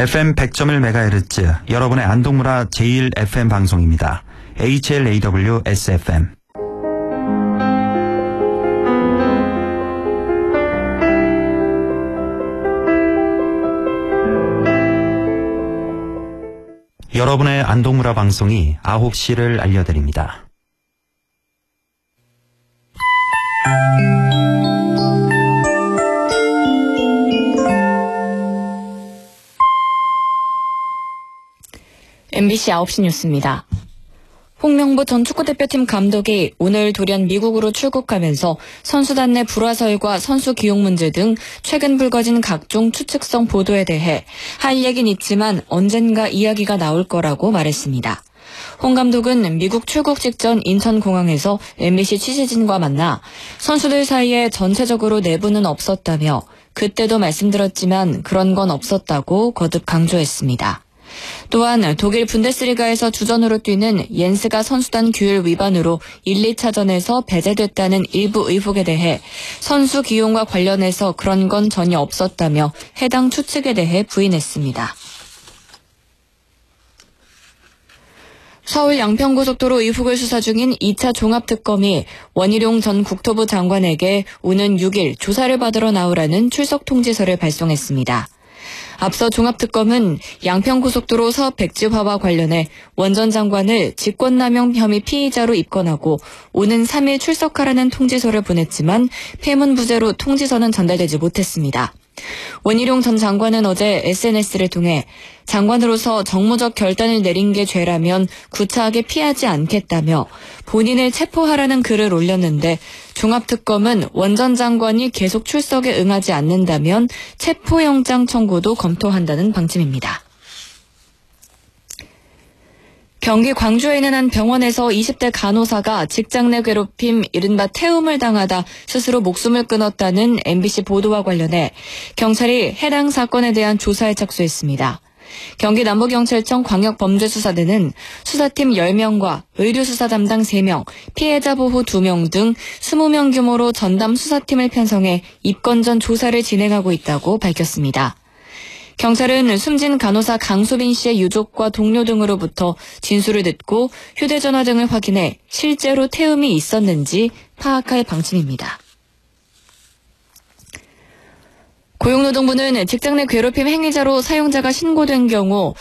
FM 100.1MHz 여러분의 안동문화 제1 FM 방송입니다. HLAW SFM. 여러분의 안동문화 방송이 9시를 알려드립니다. MBC 9시 뉴스입니다. 홍명보 전 축구대표팀 감독이 오늘 돌연 미국으로 출국하면서 선수단 내 불화설과 선수 기용 문제 등 최근 불거진 각종 추측성 보도에 대해 할 얘긴 있지만 언젠가 이야기가 나올 거라고 말했습니다. 홍 감독은 미국 출국 직전 인천공항에서 MBC 취재진과 만나 선수들 사이에 전체적으로 내부는 없었다며 그때도 말씀드렸지만 그런 건 없었다고 거듭 강조했습니다. 또한 독일 분데스리가에서 주전으로 뛰는 옌스가 선수단 규율 위반으로 1, 2차전에서 배제됐다는 일부 의혹에 대해 선수 기용과 관련해서 그런 건 전혀 없었다며 해당 추측에 대해 부인했습니다. 서울 양평고속도로 의혹을 수사 중인 2차 종합특검이 원희룡 전 국토부 장관에게 오는 6일 조사를 받으러 나오라는 출석 통지서를 발송했습니다. 앞서 종합특검은 양평고속도로 사업 백지화와 관련해 원 전 장관을 직권남용 혐의 피의자로 입건하고 오는 3일 출석하라는 통지서를 보냈지만 폐문부재로 통지서는 전달되지 못했습니다. 원희룡 전 장관은 어제 SNS를 통해 장관으로서 정무적 결단을 내린 게 죄라면 구차하게 피하지 않겠다며 본인을 체포하라는 글을 올렸는데 종합특검은 원 전 장관이 계속 출석에 응하지 않는다면 체포영장 청구도 검토한다는 방침입니다. 경기 광주에 있는 한 병원에서 20대 간호사가 직장 내 괴롭힘 이른바 태움을 당하다 스스로 목숨을 끊었다는 MBC 보도와 관련해 경찰이 해당 사건에 대한 조사에 착수했습니다. 경기 남부경찰청 광역범죄수사대는 수사팀 10명과 의료수사 담당 3명, 피해자 보호 2명 등 20명 규모로 전담 수사팀을 편성해 입건 전 조사를 진행하고 있다고 밝혔습니다. 경찰은 숨진 간호사 강수빈 씨의 유족과 동료 등으로부터 진술을 듣고 휴대전화 등을 확인해 실제로 태움이 있었는지 파악할 방침입니다. 고용노동부는 직장 내 괴롭힘 행위자로 사용자가 신고된 경우